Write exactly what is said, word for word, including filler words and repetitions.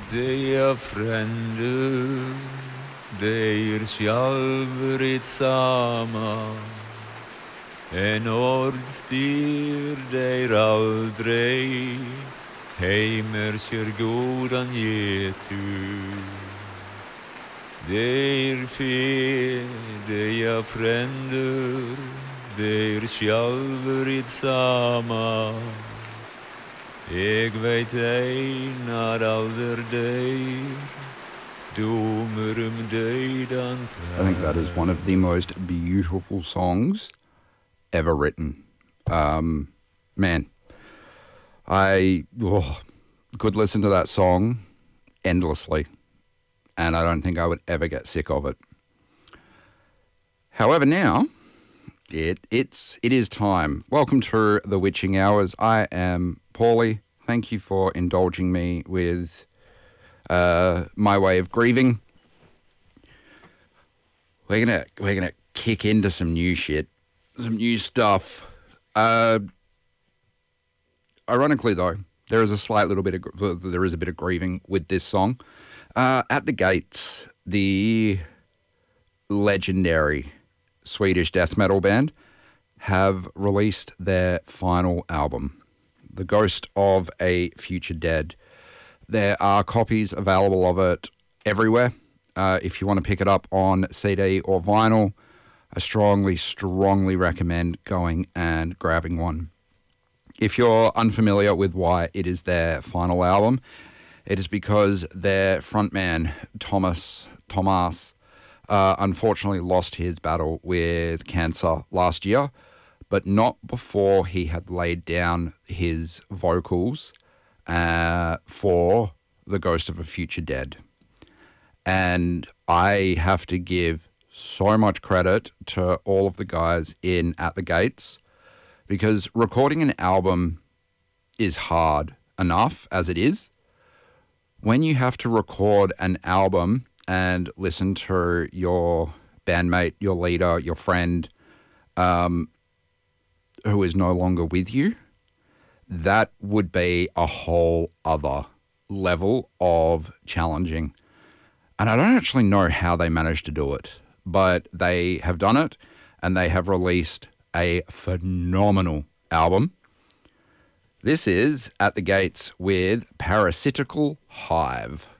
de frender, de själver samma. En ordstyr der aldrig heimer kör godan getur. Der fe, de frender, der själver samma. Jeg vet ei när alder deir, domer um dödan. I think that is one of the most beautiful songs ever written. Um, man, I oh, could listen to that song endlessly, and I don't think I would ever get sick of it. However, now it it's it is time. Welcome to the Witching Hours. I am Paulie. Thank you for indulging me with uh, my way of grieving. We're gonna we're gonna kick into some new shit, some new stuff. Uh, ironically, though, there is a slight little bit of there is a bit of grieving with this song. Uh, At the Gates, the legendary Swedish death metal band, have released their final album, The Ghost of a Future Dead. There are copies available of it everywhere. Uh, if you want to pick it up on C D or vinyl, I strongly, strongly recommend going and grabbing one. If you're unfamiliar with why it is their final album, it is because their frontman, Thomas, Thomas, uh, unfortunately lost his battle with cancer last year, but not before he had laid down his vocals uh, for The Ghost of a Future Dead. And I have to give so much credit to all of the guys in At the Gates, because recording an album is hard enough as it is. When you have to record an album and listen to your bandmate, your leader, your friend, um, who is no longer with you, that would be a whole other level of challenging. And I don't actually know how they managed to do it, but they have done it, and they have released a phenomenal album. This is At the Gates with Parasitical Hive.